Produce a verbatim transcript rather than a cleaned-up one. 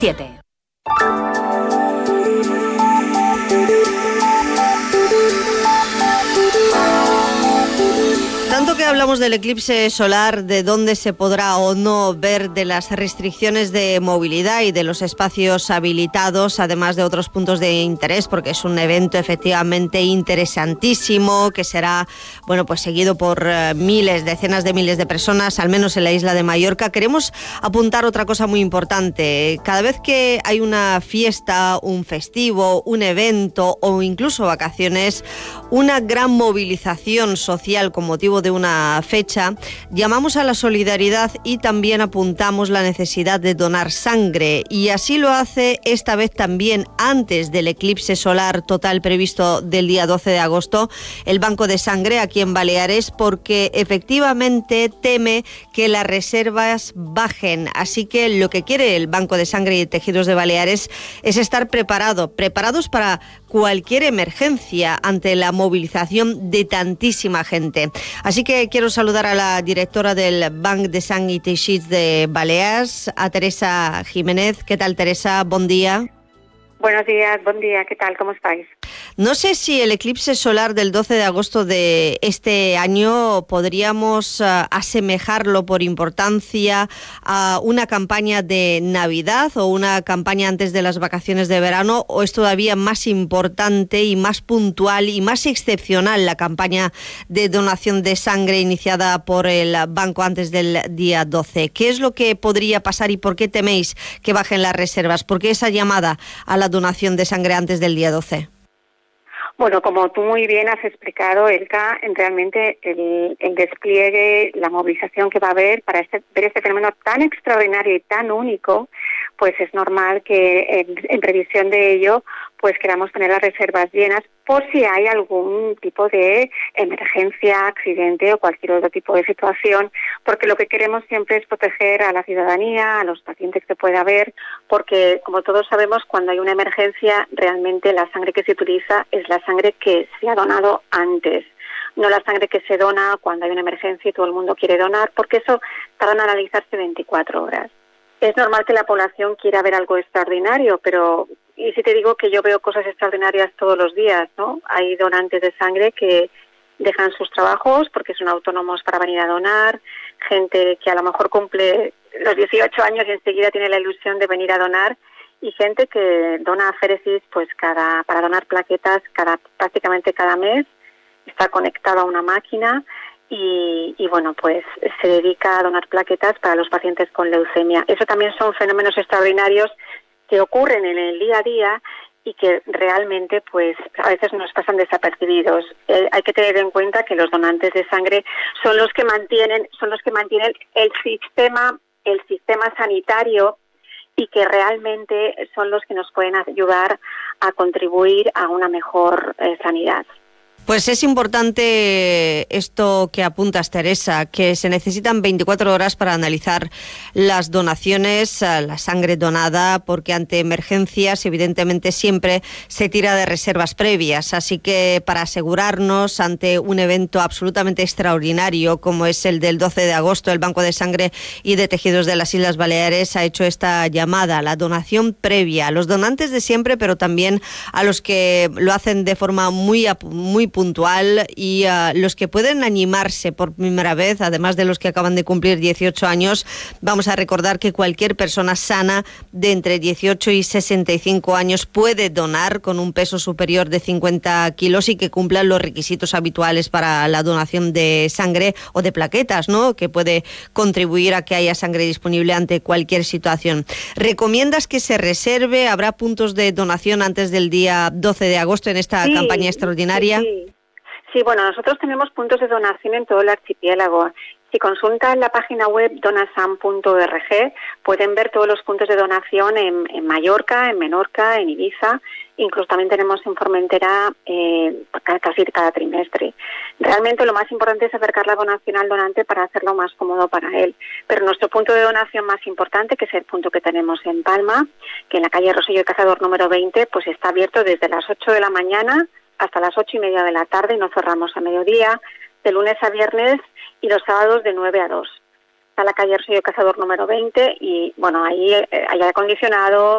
siete. Tanto que hablamos del eclipse solar, de dónde se podrá o no ver, de las restricciones de movilidad y de los espacios habilitados, además de otros puntos de interés, porque es un evento efectivamente interesantísimo, que será, bueno, pues seguido por uh, miles, decenas de miles de personas, al menos en la isla de Mallorca. Queremos apuntar otra cosa muy importante. Cada vez que hay una fiesta, un festivo, un evento o incluso vacaciones, una gran movilización social con motivo de una fecha, llamamos a la solidaridad y también apuntamos la necesidad de donar sangre, y así lo hace esta vez también antes del eclipse solar total previsto del día doce de agosto el Banco de Sangre aquí en Baleares, porque efectivamente teme que las reservas bajen. Así que lo que quiere el Banco de Sangre y Tejidos de Baleares es estar preparado, preparados para cualquier emergencia ante la movilización de tantísima gente. Así que quiero saludar a la directora del Banc de Sang i Teixits de Balears, a Teresa Jiménez. ¿Qué tal, Teresa? Buen día. Buenos días, buen día, ¿qué tal? ¿Cómo estáis? No sé si el eclipse solar del doce de agosto de este año podríamos uh, asemejarlo por importancia a una campaña de Navidad o una campaña antes de las vacaciones de verano, o es todavía más importante y más puntual y más excepcional la campaña de donación de sangre iniciada por el banco antes del día doce. ¿Qué es lo que podría pasar y por qué teméis que bajen las reservas? ¿Por qué esa llamada a la donación de sangre antes del día doce? Bueno, como tú muy bien has explicado, Elka, realmente el, el despliegue, la movilización que va a haber para este, ver este fenómeno tan extraordinario y tan único, pues es normal que en, en previsión de ello, pues queramos tener las reservas llenas por si hay algún tipo de emergencia, accidente o cualquier otro tipo de situación, porque lo que queremos siempre es proteger a la ciudadanía, a los pacientes que pueda haber, porque como todos sabemos, cuando hay una emergencia, realmente la sangre que se utiliza es la sangre que se ha donado antes, no la sangre que se dona cuando hay una emergencia y todo el mundo quiere donar, porque eso tarda en analizarse veinticuatro horas. Es normal que la población quiera ver algo extraordinario, pero y si te digo que yo veo cosas extraordinarias todos los días, ¿no? Hay donantes de sangre que dejan sus trabajos porque son autónomos para venir a donar, gente que a lo mejor cumple los dieciocho años y enseguida tiene la ilusión de venir a donar, y gente que dona aféresis pues cada para donar plaquetas cada prácticamente cada mes, está conectado a una máquina. Y, y bueno, pues se dedica a donar plaquetas para los pacientes con leucemia. Eso también son fenómenos extraordinarios que ocurren en el día a día y que realmente pues a veces nos pasan desapercibidos. Eh, hay que tener en cuenta que los donantes de sangre son los que mantienen, son los que mantienen el sistema, el sistema sanitario, y que realmente son los que nos pueden ayudar a contribuir a una mejor eh, sanidad. Pues es importante esto que apuntas, Teresa, que se necesitan veinticuatro horas para analizar las donaciones, la sangre donada, porque ante emergencias evidentemente siempre se tira de reservas previas. Así que para asegurarnos ante un evento absolutamente extraordinario como es el del doce de agosto, el Banco de Sangre y de Tejidos de las Islas Baleares ha hecho esta llamada a la donación previa, a los donantes de siempre, pero también a los que lo hacen de forma muy, muy puntual, y uh, los que pueden animarse por primera vez, además de los que acaban de cumplir dieciocho años. Vamos a recordar que cualquier persona sana de entre dieciocho y sesenta y cinco años puede donar con un peso superior de cincuenta kilos y que cumplan los requisitos habituales para la donación de sangre o de plaquetas, ¿no?, que puede contribuir a que haya sangre disponible ante cualquier situación. ¿Recomiendas que se reserve? ¿Habrá puntos de donación antes del día doce de agosto en esta sí, campaña extraordinaria? Sí, sí. Sí, bueno, nosotros tenemos puntos de donación en todo el archipiélago. Si consultan la página web donasam punto org, pueden ver todos los puntos de donación en, en Mallorca, en Menorca, en Ibiza. Incluso también tenemos en Formentera eh, casi cada trimestre. Realmente lo más importante es acercar la donación al donante para hacerlo más cómodo para él. Pero nuestro punto de donación más importante, que es el punto que tenemos en Palma, que en la calle Rosillo y Cazador número veinte, pues está abierto desde las ocho de la mañana hasta las ocho y media de la tarde, y no cerramos a mediodía, de lunes a viernes, y los sábados de nueve a dos. Está la calle Rosillo Cazador número veinte, y bueno, ahí hay aire acondicionado,